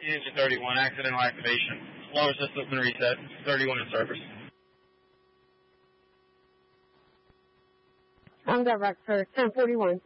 Engine 31, accidental activation. Lower system's been reset. 31 in service. I'm direct for 1041.